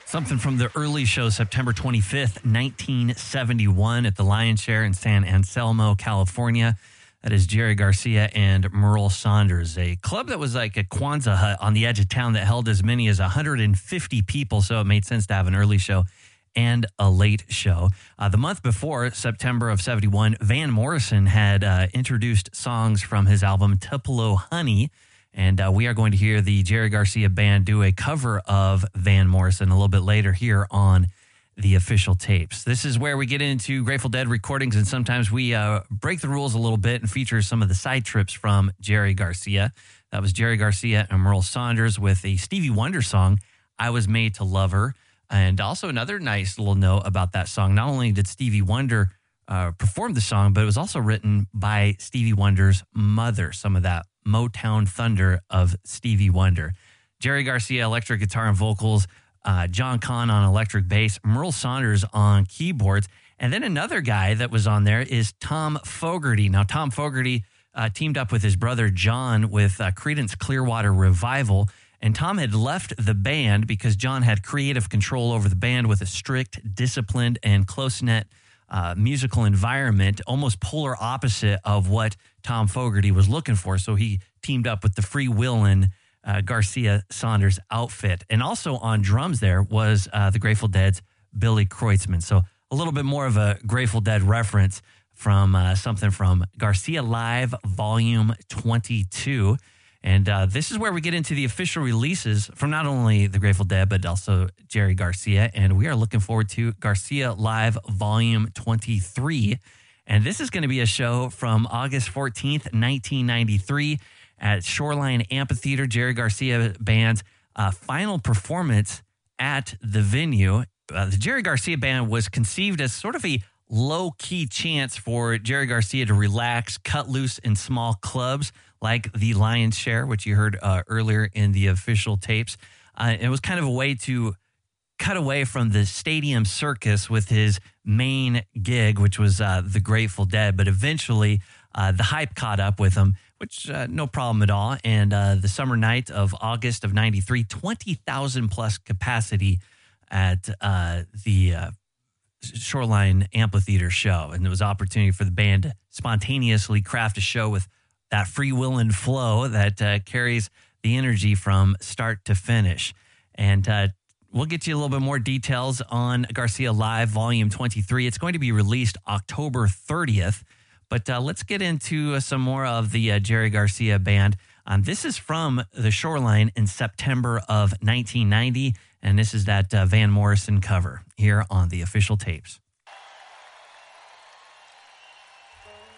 Something from the early show, September 25th, 1971 at the Lion's Share in San Anselmo, California. That is Jerry Garcia and Merle Saunders, a club that was like a Kwanzaa hut on the edge of town that held as many as 150 people, so it made sense to have an early show and a late show. The month before, September of 71, Van Morrison had introduced songs from his album Tupelo Honey, and we are going to hear the Jerry Garcia Band do a cover of Van Morrison a little bit later here on the official tapes. This is where we get into Grateful Dead recordings, and sometimes we break the rules a little bit and feature some of the side trips from Jerry Garcia. That was Jerry Garcia and Merle Saunders with a Stevie Wonder song, I Was Made to Love Her. And also another nice little note about that song, not only did Stevie Wonder perform the song, but it was also written by Stevie Wonder's mother, some of that Motown thunder of Stevie Wonder. Jerry Garcia, electric guitar and vocals, John Conn on electric bass, Merle Saunders on keyboards, and then another guy that was on there is Tom Fogerty. Now, Tom Fogerty teamed up with his brother John with Creedence Clearwater Revival, and Tom had left the band because John had creative control over the band with a strict, disciplined, and close-knit musical environment, almost polar opposite of what Tom Fogerty was looking for. So he teamed up with the free-willin' Garcia Saunders outfit. And also on drums there was the Grateful Dead's Billy Kreutzmann. So a little bit more of a Grateful Dead reference from something from Garcia Live Volume 22. And this is where we get into the official releases from not only the Grateful Dead, but also Jerry Garcia. And we are looking forward to Garcia Live Volume 23. And this is going to be a show from August 14th, 1993 at Shoreline Amphitheater, Jerry Garcia Band's final performance at the venue. The Jerry Garcia Band was conceived as sort of a low-key chance for Jerry Garcia to relax, cut loose in small clubs like the Lion's Share, which you heard earlier in the official tapes. It was kind of a way to cut away from the stadium circus with his main gig, which was the Grateful Dead. But eventually, the hype caught up with him, which no problem at all. And the summer night of August of 93, 20,000 plus capacity at the Shoreline Amphitheater show. And there was opportunity for the band to spontaneously craft a show with that free-willing flow that carries the energy from start to finish. And we'll get you a little bit more details on Garcia Live Volume 23. It's going to be released October 30th. But let's get into some more of the Jerry Garcia Band. This is from the Shoreline in September of 1990, and this is that Van Morrison cover here on the official tapes.